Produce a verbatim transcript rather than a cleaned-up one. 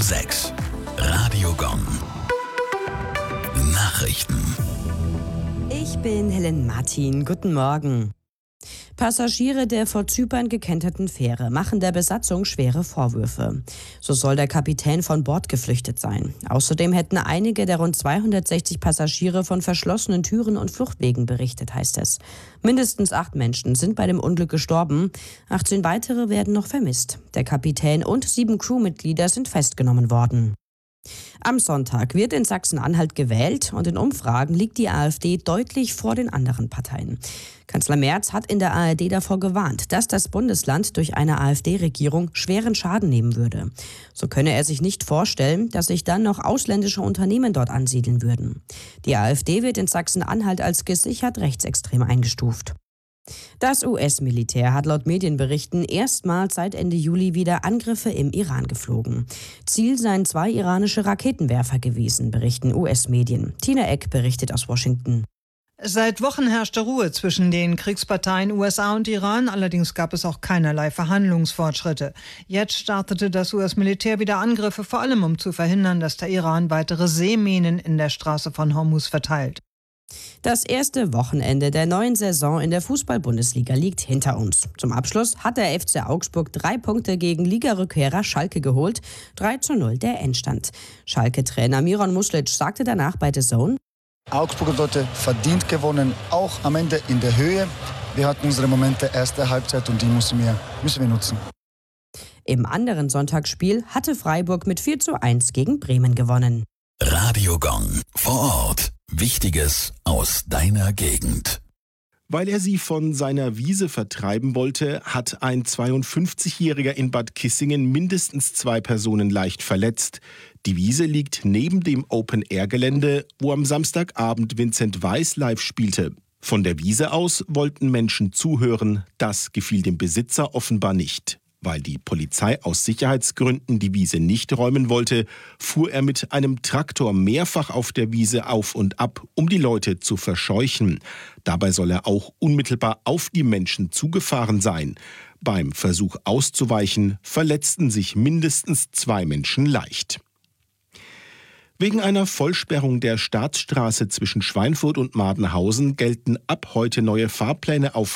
sechs. Radio Gong. Nachrichten. Ich bin Helen Martin. Guten Morgen. Passagiere der vor Zypern gekenterten Fähre machen der Besatzung schwere Vorwürfe. So soll der Kapitän von Bord geflüchtet sein. Außerdem hätten einige der rund zweihundertsechzig Passagiere von verschlossenen Türen und Fluchtwegen berichtet, heißt es. Mindestens acht Menschen sind bei dem Unglück gestorben. achtzehn weitere werden noch vermisst. Der Kapitän und sieben Crewmitglieder sind festgenommen worden. Am Sonntag wird in Sachsen-Anhalt gewählt und in Umfragen liegt die AfD deutlich vor den anderen Parteien. Kanzler Merz hat in der A R D davor gewarnt, dass das Bundesland durch eine AfD-Regierung schweren Schaden nehmen würde. So könne er sich nicht vorstellen, dass sich dann noch ausländische Unternehmen dort ansiedeln würden. Die AfD wird in Sachsen-Anhalt als gesichert rechtsextrem eingestuft. Das U S-Militär hat laut Medienberichten erstmals seit Ende Juli wieder Angriffe im Iran geflogen. Ziel seien zwei iranische Raketenwerfer gewesen, berichten U S-Medien. Tina Eck berichtet aus Washington. Seit Wochen herrschte Ruhe zwischen den Kriegsparteien U S A und Iran, allerdings gab es auch keinerlei Verhandlungsfortschritte. Jetzt startete das U S-Militär wieder Angriffe, vor allem um zu verhindern, dass der Iran weitere Seeminen in der Straße von Hormuz verteilt. Das erste Wochenende der neuen Saison in der Fußball-Bundesliga liegt hinter uns. Zum Abschluss hat der F C Augsburg drei Punkte gegen Ligarückkehrer Schalke geholt. drei zu null der Endstand. Schalke-Trainer Miron Muslic sagte danach bei The Zone: Augsburg hat heute verdient gewonnen, auch am Ende in der Höhe. Wir hatten unsere Momente erste Halbzeit und die müssen wir, müssen wir nutzen. Im anderen Sonntagsspiel hatte Freiburg mit vier zu eins gegen Bremen gewonnen. Radio Gong. Vor Ort. Wichtiges aus deiner Gegend. Weil er sie von seiner Wiese vertreiben wollte, hat ein zweiundfünfzigjähriger in Bad Kissingen mindestens zwei Personen leicht verletzt. Die Wiese liegt neben dem Open-Air-Gelände, wo am Samstagabend Vincent Weiss live spielte. Von der Wiese aus wollten Menschen zuhören. Das gefiel dem Besitzer offenbar nicht. Weil die Polizei aus Sicherheitsgründen die Wiese nicht räumen wollte, fuhr er mit einem Traktor mehrfach auf der Wiese auf und ab, um die Leute zu verscheuchen. Dabei soll er auch unmittelbar auf die Menschen zugefahren sein. Beim Versuch auszuweichen verletzten sich mindestens zwei Menschen leicht. Wegen einer Vollsperrung der Staatsstraße zwischen Schweinfurt und Madenhausen gelten ab heute neue Fahrpläne auf